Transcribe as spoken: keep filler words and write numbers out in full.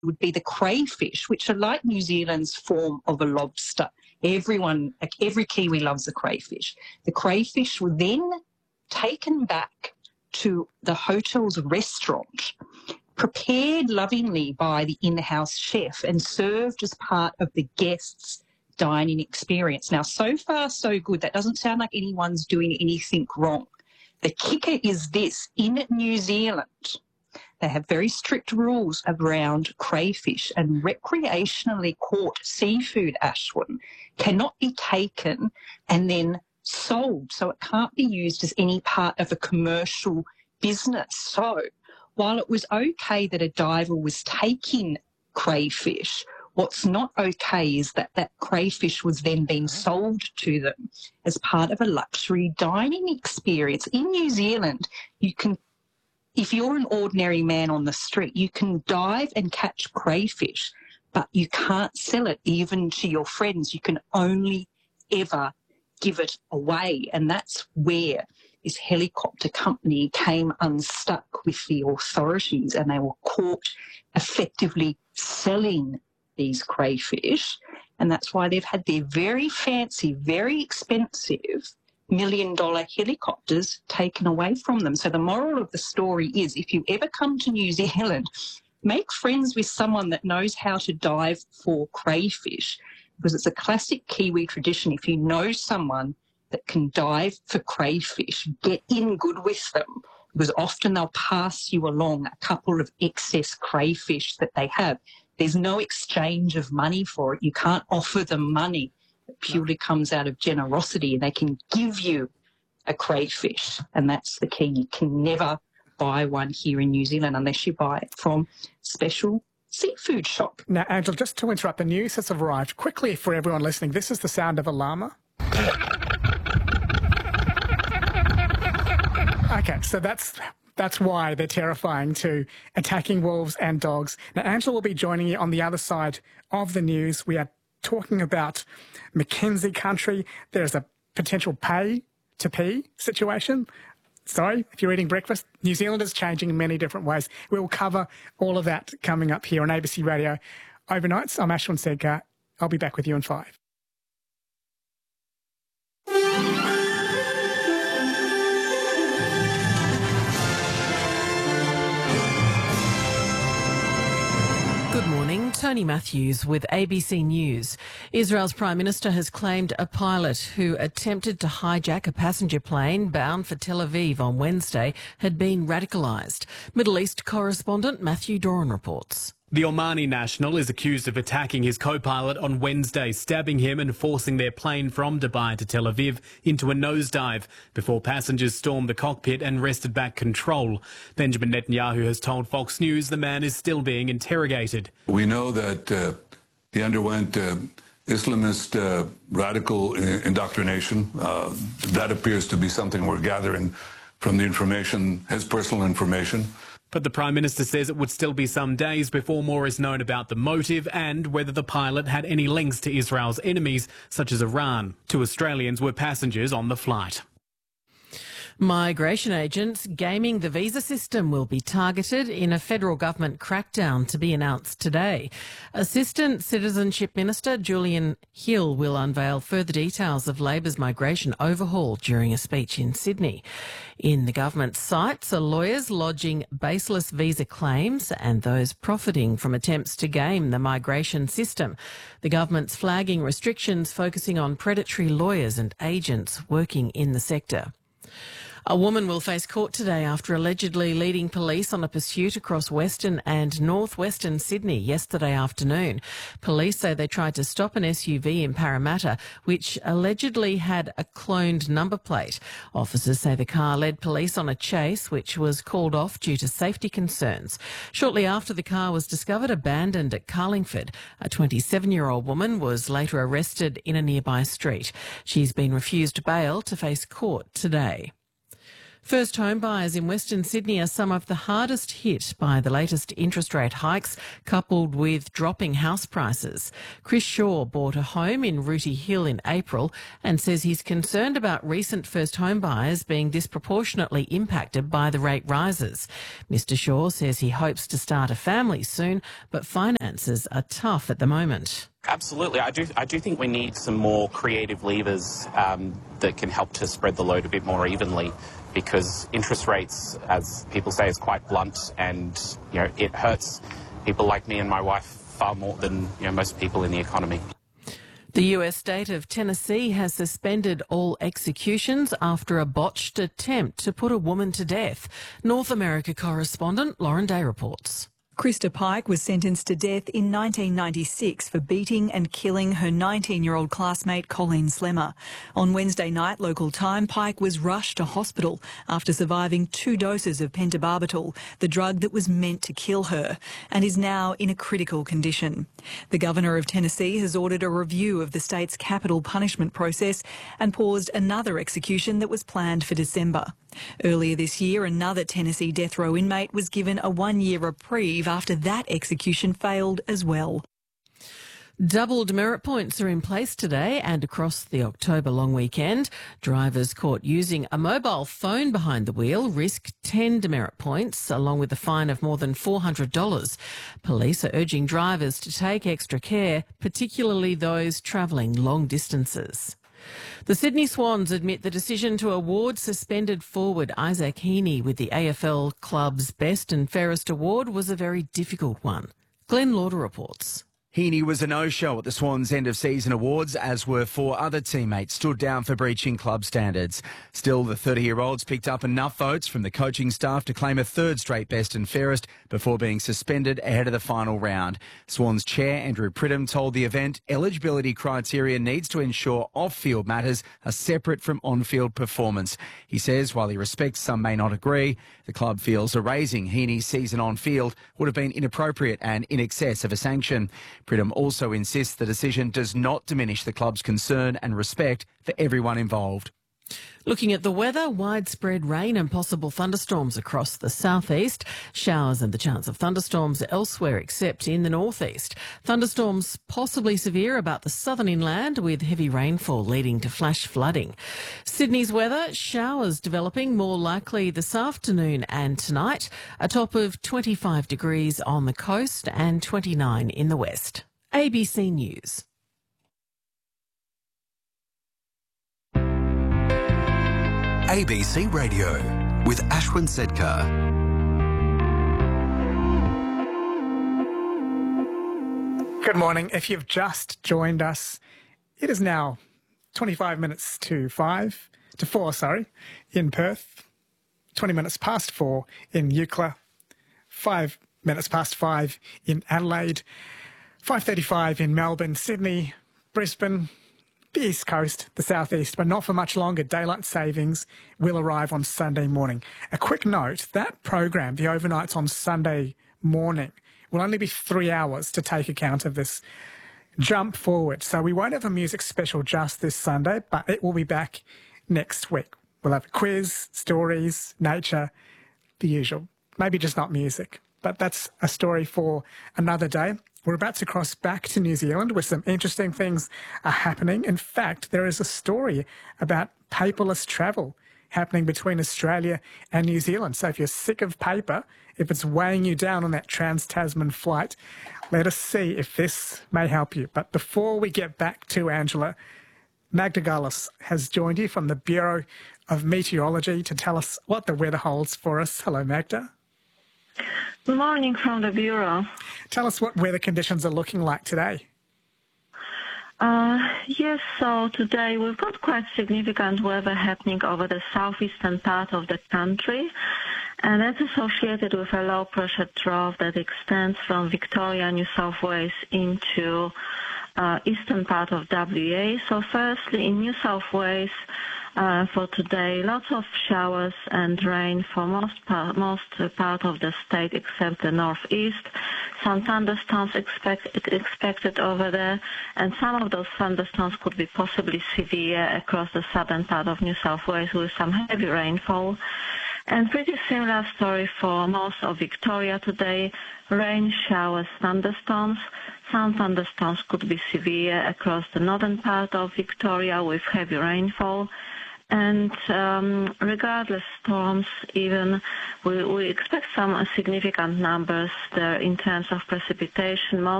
would be the crayfish, which are like New Zealand's form of a lobster. Everyone, every Kiwi loves a crayfish. The crayfish were then taken back to the hotel's restaurant, prepared lovingly by the in-house chef and served as part of the guests' dining experience. Now, so far, so good. That doesn't sound like anyone's doing anything wrong. The kicker is this: in New Zealand, they have very strict rules around crayfish, and recreationally caught seafood, Ashwin, cannot be taken and then sold. So it can't be used as any part of a commercial business. So while it was okay that a diver was taking crayfish, what's not okay is that that crayfish was then being sold to them as part of a luxury dining experience. In New Zealand, you can, if you're an ordinary man on the street, you can dive and catch crayfish, but you can't sell it even to your friends. You can only ever give it away. And that's where this helicopter company came unstuck with the authorities, and they were caught effectively selling these crayfish. And that's why they've had their very fancy, very expensive million dollar helicopters taken away from them. So the moral of the story is, if you ever come to New Zealand, make friends with someone that knows how to dive for crayfish, because it's a classic Kiwi tradition. If you know someone that can dive for crayfish, get in good with them, because often they'll pass you along a couple of excess crayfish that they have. There's no exchange of money for it. You can't offer them money. It purely comes out of generosity, and they can give you a crayfish, and that's the key. You can never buy one here in New Zealand unless you buy it from special seafood shop. Now, Angela, just to interrupt, the news has arrived. Quickly, for everyone listening, this is the sound of a llama. Okay, so that's that's why they're terrifying to attacking wolves and dogs. Now, Angela will be joining you on the other side of the news. We are talking about Mackenzie country. There's a potential pay to pee situation. Sorry, if you're eating breakfast, New Zealand is changing in many different ways. We'll cover all of that coming up here on A B C Radio Overnights. I'm Ashwin Sedkar. I'll be back with you in five. Good morning, Tony Matthews with A B C News. Israel's Prime Minister has claimed a pilot who attempted to hijack a passenger plane bound for Tel Aviv on Wednesday had been radicalised. Middle East correspondent Matthew Doran reports. The Omani national is accused of attacking his co-pilot on Wednesday, stabbing him and forcing their plane from Dubai to Tel Aviv into a nosedive before passengers stormed the cockpit and wrested back control. Benjamin Netanyahu has told Fox News the man is still being interrogated. We know that uh, he underwent uh, Islamist uh, radical indoctrination. Uh, that appears to be something we're gathering from the information, his personal information. But the Prime Minister says it would still be some days before more is known about the motive and whether the pilot had any links to Israel's enemies, such as Iran. Two Australians were passengers on the flight. Migration agents gaming the visa system will be targeted in a federal government crackdown to be announced today. Assistant Citizenship Minister Julian Hill will unveil further details of Labor's migration overhaul during a speech in Sydney. In the government's sights are lawyers lodging baseless visa claims and those profiting from attempts to game the migration system. The government's flagging restrictions focusing on predatory lawyers and agents working in the sector. A woman will face court today after allegedly leading police on a pursuit across western and northwestern Sydney yesterday afternoon. Police say they tried to stop an S U V in Parramatta, which allegedly had a cloned number plate. Officers say the car led police on a chase, which was called off due to safety concerns. Shortly after the car was discovered abandoned at Carlingford, a twenty-seven-year-old woman was later arrested in a nearby street. She's been refused bail to face court today. First home buyers in Western Sydney are some of the hardest hit by the latest interest rate hikes, coupled with dropping house prices. Chris Shaw bought a home in Rooty Hill in April and says he's concerned about recent first home buyers being disproportionately impacted by the rate rises. Mister Shaw says he hopes to start a family soon, but finances are tough at the moment. Absolutely. I do I do think we need some more creative levers um, that can help to spread the load a bit more evenly, because interest rates, as people say, is quite blunt, and you know it hurts people like me and my wife far more than you know most people in the economy. The U S state of Tennessee has suspended all executions after a botched attempt to put a woman to death. North America correspondent Lauren Day reports. Krista Pike was sentenced to death in nineteen ninety-six for beating and killing her nineteen-year-old classmate Colleen Slemmer. On Wednesday night, local time, Pike was rushed to hospital after surviving two doses of pentobarbital, the drug that was meant to kill her, and is now in a critical condition. The Governor of Tennessee has ordered a review of the state's capital punishment process and paused another execution that was planned for December. Earlier this year, another Tennessee death row inmate was given a one-year reprieve after that execution failed as well. Double demerit points are in place today and across the October long weekend. Drivers caught using a mobile phone behind the wheel risk ten demerit points, along with a fine of more than four hundred dollars. Police are urging drivers to take extra care, particularly those travelling long distances. The Sydney Swans admit the decision to award suspended forward Isaac Heaney with the A F L club's Best and Fairest award was a very difficult one. Glenn Lauder reports. Heaney was a no-show at the Swans' end-of-season awards, as were four other teammates stood down for breaching club standards. Still, the thirty-year-olds picked up enough votes from the coaching staff to claim a third straight Best and Fairest before being suspended ahead of the final round. Swans chair Andrew Pridham told the event eligibility criteria needs to ensure off-field matters are separate from on-field performance. He says while he respects some may not agree, the club feels erasing Heaney's season on-field would have been inappropriate and in excess of a sanction. Pridham also insists the decision does not diminish the club's concern and respect for everyone involved. Looking at the weather, widespread rain and possible thunderstorms across the southeast. Showers and the chance of thunderstorms elsewhere except in the northeast. Thunderstorms possibly severe about the southern inland with heavy rainfall leading to flash flooding. Sydney's weather, showers developing more likely this afternoon and tonight. A top of twenty-five degrees on the coast and twenty-nine in the west. A B C News. A B C Radio with Ashwin Sedkar. Good morning. If you've just joined us, it is now twenty-five minutes to five, to four, sorry, in Perth, twenty minutes past four in Eucla, five minutes past five in Adelaide, five thirty-five in Melbourne, Sydney, Brisbane, the East Coast, the South East, but not for much longer. Daylight savings will arrive on Sunday morning. A quick note, that program, the overnights on Sunday morning, will only be three hours to take account of this jump forward. So we won't have a music special just this Sunday, but it will be back next week. We'll have a quiz, stories, nature, the usual. Maybe just not music, but that's a story for another day. We're about to cross back to New Zealand where some interesting things are happening. In fact, there is a story about paperless travel happening between Australia and New Zealand. So if you're sick of paper, if it's weighing you down on that Trans-Tasman flight, let us see if this may help you. But before we get back to Angela, Magda Gullis has joined you from the Bureau of Meteorology to tell us what the weather holds for us. Hello, Magda. Good morning from the Bureau. Tell us what weather conditions are looking like today. Uh, yes, so today we've got quite significant weather happening over the southeastern part of the country, and that's associated with a low-pressure trough that extends from Victoria, New South Wales into uh, eastern part of W A. So firstly, in New South Wales, Uh, for today, lots of showers and rain for most part, most part of the state except the northeast. Some thunderstorms expect, expected over there, and some of those thunderstorms could be possibly severe across the southern part of New South Wales with some heavy rainfall. And pretty similar story for most of Victoria today. Rain, showers, thunderstorms. Some thunderstorms could be severe across the northern part of Victoria with heavy rainfall. And um, regardless storms, even we, we expect some significant numbers there in terms of precipitation. Most